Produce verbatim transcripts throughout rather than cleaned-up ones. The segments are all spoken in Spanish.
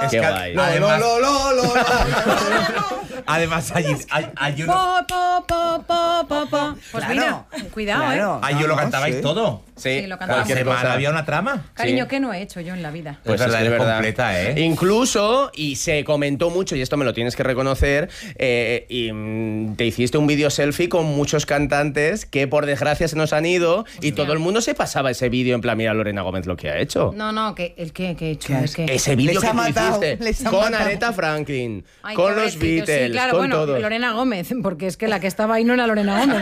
Es Qué que guay. además, Lo, lo, lo, lo, lo. además allí, hay, hay uno, Pa, pa, pa, pa, pa, pa. Pues Claro, mira, cuidado, claro. ¿eh? ahí No, lo no, cantabais sí. todo. Sí, Sí, lo Cada cantamos. cualquier semana cosa. había una trama. Cariño, Sí. ¿qué no he hecho yo en la vida? Pues Es esa verdad, es es verdad. completa, ¿eh? Incluso, y se comentó mucho, y esto me lo tienes que reconocer, eh, y, mm, te hiciste un vídeo selfie con muchos cantantes que por desgracia se nos han ido y todo el mundo se pasaba ese vídeo en plan, mira Lorena Gómez lo que ha hecho. No, no, que el que, que he hecho, ¿Qué el has- que... Ese vídeo Les que ha tú matado, hiciste les ha con matado. Aretha Franklin, Ay, con los pobrecito, Beatles, sí, claro, con bueno, todo. Lorena Gómez, porque es que la que estaba ahí no era Lorena Gómez.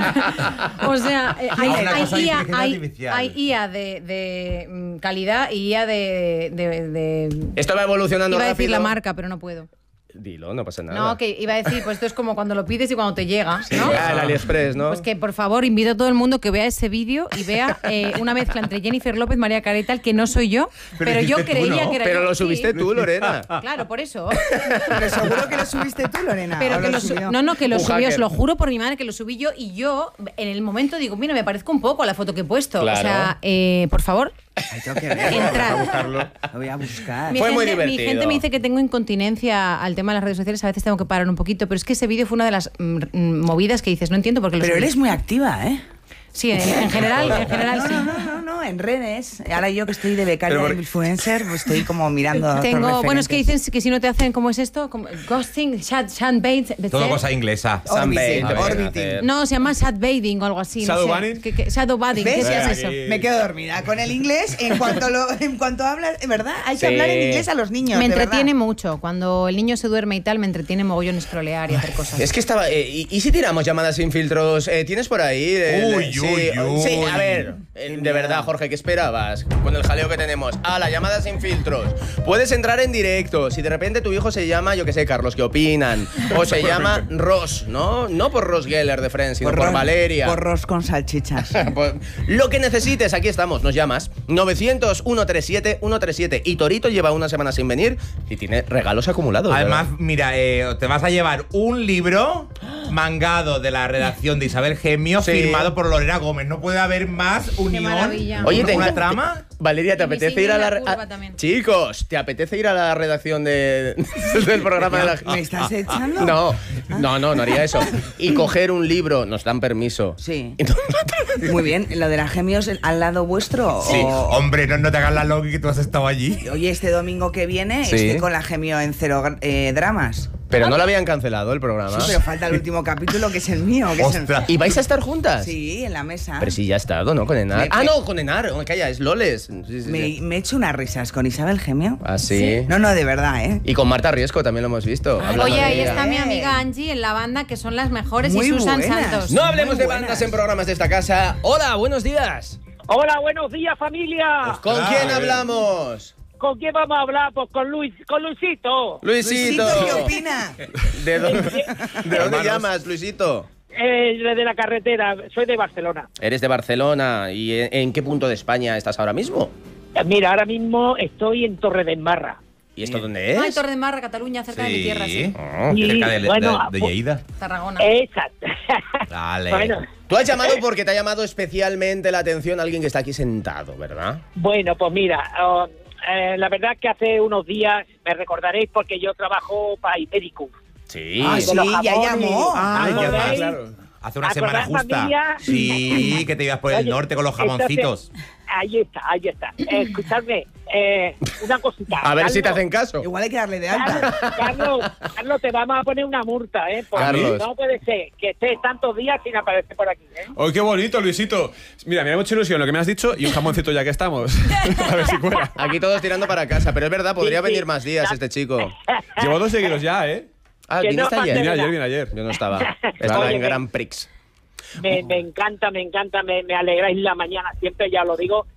O sea, eh, hay, Ah, una hay cosa de I A, inteligencia hay, artificial. hay I A de, de mm, calidad y I A de... de, de- Esto va evolucionando Iba a rápido. decir la marca, pero no puedo. Dilo, no pasa nada. No, que iba a decir, pues esto es como cuando lo pides y cuando te llega, ¿no? Ah, el AliExpress, ¿no? Pues que por favor invito a todo el mundo que vea ese vídeo y vea eh, una mezcla entre Jennifer López, María Carey, que no soy yo, Pero pero, yo dijiste tú, creía ¿no? que era Pero yo. lo subiste Sí. tú, Lorena. Claro, por eso. Pero seguro que lo subiste tú, Lorena. Pero ¿o que lo lo su- subió? no, no, que lo Un subí, os hacker. lo juro por mi madre que lo subí yo y yo en el momento digo, mira, me parezco un poco a la foto que he puesto. Claro. O sea, eh, por favor, Ay, tengo que verlo. entrad. Lo voy a buscar. Mi Fue muy gente, mi divertido. gente me dice que tengo incontinencia al tema de las redes sociales, a veces tengo que parar un poquito, pero es que ese vídeo fue una de las mm, mm, movidas que dices, no entiendo por qué lo Pero subí. eres muy activa, ¿eh? Sí, en, en general, en general No, sí. no, no, no, no, en redes. Ahora yo que estoy de becaria Pero de por- influencer, pues estoy como mirando a otros Tengo, bueno, es que referentes. dicen que si no te hacen, ¿cómo es esto? Como ghosting, chat, chat bait. Todo cosa inglesa. Orbiting, Sunbait, orbiting. No, se llama chatbaiting o algo así. no Shadow sé. banning. ¿Qué- qué- Shadow banning, ¿qué ¿Ves? es eso? Me quedo dormida. Con el inglés, en cuanto lo, en cuanto hablas, ¿verdad? Hay que Sí. hablar en inglés a los niños. Me de entretiene verdad. mucho. Cuando el niño se duerme y tal, me entretiene mogollón scrollear y hacer cosas. Es que estaba... eh, ¿y, y si tiramos llamadas sin filtros? Eh, ¿Tienes por ahí? Eh, Uy, sí, uy, uy. Sí, a ver. eh, de verdad, Jorge, ¿qué esperabas? Con el jaleo que tenemos. Ah, la llamada sin filtros. Puedes entrar en directo. Si de repente tu hijo se llama, yo qué sé, Carlos, ¿qué opinan? O se llama Ross, ¿no? No por Ross Geller de Friends, sino por, Porros- Valeria. Porros con salchichas. Pues, lo que necesites, aquí estamos, nos llamas. novecientos, ciento treinta y siete, ciento treinta y siete. Y Torito lleva una semana sin venir y tiene regalos acumulados. Además, ¿verdad? mira, eh, te vas a llevar un libro mangado de la redacción de Isabel Gemio, Sí. firmado por Lorena Gómez. No puede haber más unión. maravilla. Oye, una, te- una te- trama. Valeria, ¿te Y mi apetece señor ir a la... la curva a- también. Chicos, ¿te apetece ir a la redacción de, del programa de la... ¿Me estás echando? No, no, no, no haría eso. Y coger un libro, nos dan permiso. Sí. Y no- Muy bien. ¿Lo de la Gemios al lado vuestro? Sí, o- hombre, no, no te hagas la loca que tú has estado allí. Oye, este domingo que viene Sí. estoy con la Gemio en Cero eh, Dramas. Pero no lo habían cancelado el programa. Sí, pero falta el último capítulo que es el mío. Que es el- Ostras. ¿Y vais a estar juntas? Sí, en la mesa. Pero sí, ya ha estado, ¿no? Con Enar. Me- Ah, me- no, con Enar. Oh, calla, es Loles. Sí, sí, Me, sí. me he hecho unas risas con Isabel Gemio. Ah, sí. No, no, de verdad, ¿eh? Y con Marta Riesco también lo hemos visto. hablando Oye, de ahí ella. está mi amiga Angie en la banda, que son las mejores, Muy y Susan buenas. Santos. No hablemos Muy de buenas. bandas en programas de esta casa. Hola, buenos días. Hola, buenos días, familia. ¿Con Ostras, quién eh. hablamos? ¿Con quién vamos a hablar? Pues con Luis, con Luisito. Luisito. Luisito, ¿qué opina? ¿De dónde, ¿de dónde llamas, Luisito? Eh, de la carretera. Soy de Barcelona. Eres de Barcelona. ¿Y en, en qué punto de España estás ahora mismo? Eh, Mira, ahora mismo estoy en Torre de Embarra. ¿Y esto dónde es? Ay, Torre de Marra, Cataluña, cerca de mi tierra, sí. Oh, Sí, cerca de, de- bueno, de- de pues- Lleida. Tarragona. Exacto. Dale. Bueno, Tú has llamado porque te ha llamado especialmente la atención alguien que está aquí sentado, ¿verdad? bueno, pues mira, oh, eh, la verdad es que hace unos días me recordaréis porque yo trabajo para Ibéricus. Sí. Ah, de sí, los ya jamones. llamó. Ah, ¿Acordáis? ya más, claro. Hace una semana ¿Acordáis, justa. familia? Sí, que te ibas por el Oye, norte con los jamoncitos. entonces, ahí está, ahí está. Eh, escuchadme, eh, una cosita. A ver si te Carlos, hacen caso. Igual hay que darle de alta. Carlos, Carlos, Carlos, te vamos a poner una multa, ¿eh? Porque Carlos. no puede ser que estés tantos días sin aparecer por aquí, ¿eh? ¡Oh, qué bonito, Luisito! Mira, me da mucha ilusión lo que me has dicho y un jamoncito ya que estamos. A ver si cuela. Aquí todos tirando para casa, pero es verdad, podría Sí, sí. venir más días este chico. Llevo dos seguidos ya, ¿eh? Ah, Que ¿viniste no ayer? Vine pase ayer, vine ayer. Yo no estaba. Estaba Oye, en me- Grand Prix. Me, me encanta, me encanta, me, me alegráis la mañana, siempre ya lo digo.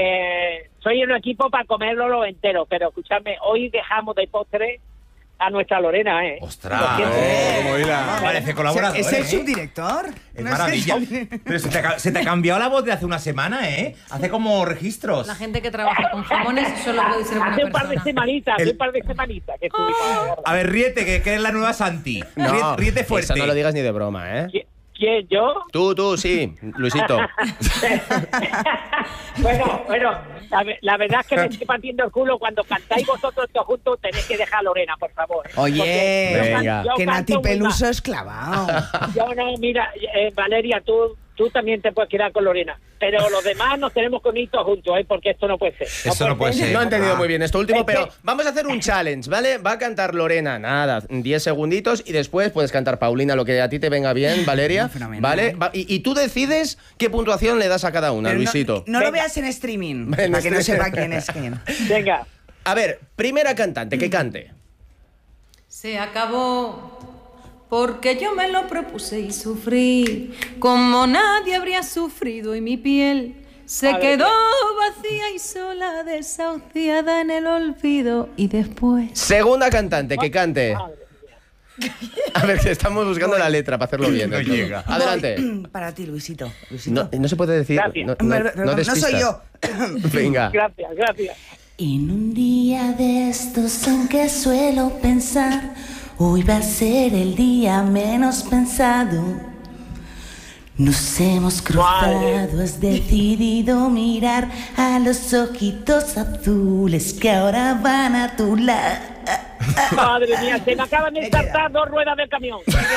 Eh, soy un equipo para comerlo lo entero, pero escuchadme, hoy dejamos de postre a nuestra Lorena, ¿eh? ¡Ostras! Lo siento. Oh, cómo hila. Parece colaborador, ¿Es el ¿eh? subdirector? Es No maravilla. el- Pero se te, ha, se te ha cambiado la voz de hace una semana, ¿eh? Hace como registros. La gente que trabaja con jamones solo puede ser una Hace un par de persona. semanitas, El- hace un par de semanitas que estuvimos. A ver, ríete, que, que eres la nueva Santi. No, Ríete, ríete fuerte. eso no lo digas ni de broma, ¿eh? Qui- ¿Quién, yo? Tú, tú, sí, Luisito. bueno, bueno, la, la verdad es que me estoy partiendo el culo. Cuando cantáis vosotros todos juntos, tenéis que dejar a Lorena, por favor. ¿eh? Oye, Porque yo can- venga. yo que canto Nati muy Peluso mal. es clavado. Yo no, mira, eh, Valeria, tú, tú también te puedes quedar con Lorena. Pero los demás nos tenemos que unir todos juntos, ¿eh? Porque esto no puede ser. Eso no puede ser. No he entendido muy bien esto último, Es que- pero vamos a hacer un challenge, ¿vale? Va a cantar Lorena, nada, diez segunditos y después puedes cantar Paulina, lo que a ti te venga bien, Valeria, Fenomenal. ¿vale? Va- y, y tú decides qué puntuación le das a cada una, Pero no- Luisito. No, lo Venga. veas en streaming, En para que no streaming. sepa quién es quién. Venga. A ver, primera cantante, que cante. Se acabó porque yo me lo propuse y sufrí como nadie habría sufrido y mi piel se A ver. quedó vacía y sola, desahuciada en el olvido y después... Segunda cantante, que cante. Madre mía. A ver, que estamos buscando la letra para hacerlo bien. No del todo. llega. Adelante. Voy. Para ti, Luisito. Luisito. No, no se puede decir. Gracias. No, no, Perdón, no no des soy pistas. yo. Venga. Gracias, gracias. En un día de estos en que suelo pensar, hoy va a ser el día menos pensado. Nos hemos cruzado, has decidido mirar a los ojitos azules que ahora van a tu lado. Madre mía, se me acaban de saltar dos ruedas del camión.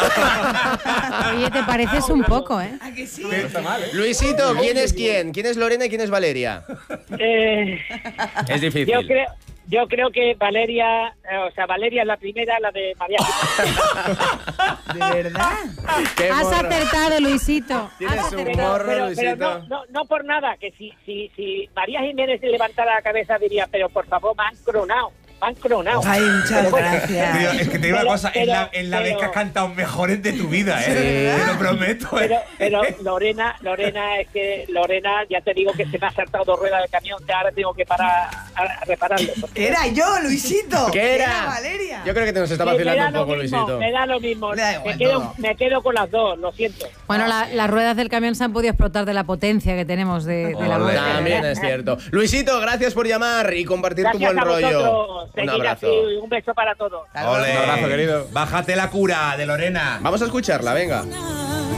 Oye, te pareces un poco, ¿eh? ¿A que sí? Luisito, ¿quién es quién? ¿Quién es Lorena y quién es Valeria? Eh, Es difícil. yo creo... Yo creo que Valeria, eh, o sea, Valeria es la primera, la de María. ¿De verdad? Qué Has morro. acertado, Luisito. Tienes Has un acertado. morro, pero, Luisito. pero no, no, no por nada, que si, si, si María Jiménez se levantara la cabeza diría, pero por favor, me han cronado, me han cronado. Ay, muchas Tío, gracias. es que te digo una Pero- cosa, es la, pero- es la vez que pero- has cantado mejores de tu vida, ¿eh? Te lo prometo, Pero, ¿eh? pero Lorena, Lorena, es que Lorena, ya te digo que se me ha saltado dos ruedas del camión, que ahora tengo que parar a, a repararlo. porque- Era yo, Luisito. ¿Qué era? Valeria. Yo creo que te nos está Me- me vacilando da un lo poco, mismo, Luisito. Me da lo mismo. Me da igual Me quedo, todo. me quedo con las dos, lo siento. Bueno, la- las ruedas del camión se han podido explotar de la potencia que tenemos de, de la voz. Ole. También es cierto. Luisito, gracias por llamar y compartir tu Gracias buen a rollo. vosotros. Un Seguid abrazo. así, un beso para todos. Ole. Un abrazo, querido. Bájate la cura de Lorena. Vamos a escucharla, venga. Una